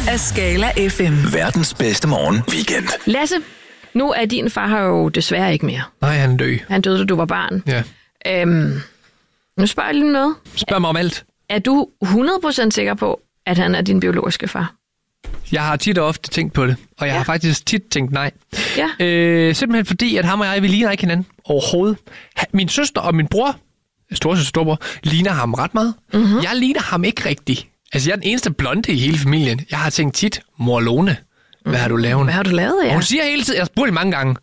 af Skala FM. Verdens bedste morgen-weekend. Lasse, nu er din far her jo desværre ikke mere. Nej, han er død. Han døde, da du var barn. Ja. Nu spørger jeg lige noget. Spørg mig om alt. Er du 100% sikker på, at han er din biologiske far? Jeg har tit og ofte tænkt på det, og jeg har faktisk tit tænkt nej. Ja. Simpelthen fordi, at ham og jeg, vi ligner ikke hinanden overhovedet. Min søster og min bror, storbror, ligner ham ret meget. Mm-hmm. Jeg ligner ham ikke rigtigt. Altså, jeg er den eneste blonde i hele familien. Jeg har tænkt tit, mor Lone, hvad har du lavet? Hvad har du lavet, ja? Hun siger hele tiden, jeg har spurgt mange gange.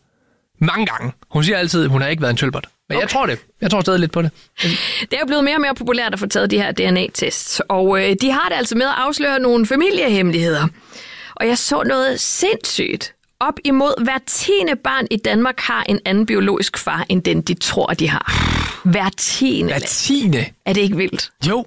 Hun siger altid, hun har ikke været en tølbert. Men okay. Jeg tror det. Jeg tror stadig lidt på det. Det er jo blevet mere og mere populært at få taget de her DNA-tests, og de har det altså med at afsløre nogle familiehemmeligheder. Og jeg så noget sindssygt. Op imod hver 10. barn i Danmark har en anden biologisk far, end den de tror, de har. Hver 10. Hver 10. Er det ikke vildt? Jo.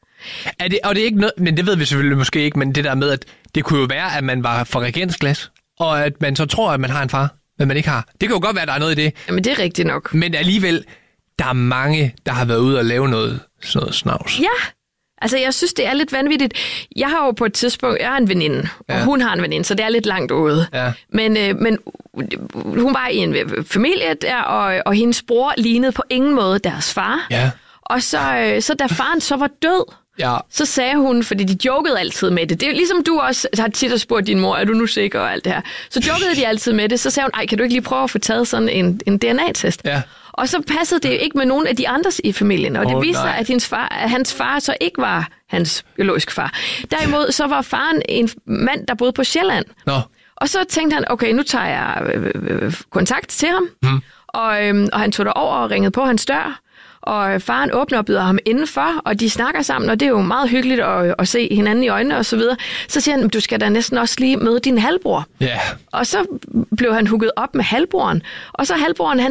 Og det er ikke noget, men det ved vi selvfølgelig måske ikke, men det der med, at det kunne jo være, at man var fra regeringsglas, og at man så tror, at man har en far, men man ikke har. Det kan jo godt være, at der er noget i det. Jamen, det er rigtigt nok. Men alligevel, der er mange, der har været ude og lave sådan noget snavs. Ja, altså jeg synes, det er lidt vanvittigt. Jeg har jo på et tidspunkt, jeg har en veninde, og hun har en veninde, så det er lidt langt ude. Ja. Men hun var i en familie der, og hendes bror lignede på ingen måde deres far. Ja. Og så da faren så var død, så sagde hun, fordi de jokede altid med det. Det er ligesom du også har tit og spurgt din mor, er du nu sikker og alt det her. Så jokede de altid med det. Så sagde hun, ej, kan du ikke lige prøve at få taget sådan en DNA-test? Ja. Og så passede det ikke med nogen af de andres i familien. Og det viste sig, at hans far så ikke var hans biologiske far. Derimod så var faren en mand, der boede på Sjælland. Nå. Og så tænkte han, okay, nu tager jeg kontakt til ham. Og han tog derover og ringede på hans dør. Og faren åbner og byder ham indenfor, og de snakker sammen, og det er jo meget hyggeligt at se hinanden i øjnene og så videre. Så siger han, du skal da næsten også lige møde din halvbror. Yeah. Og så blev han hugget op med halvbroren, og så halvbroren, han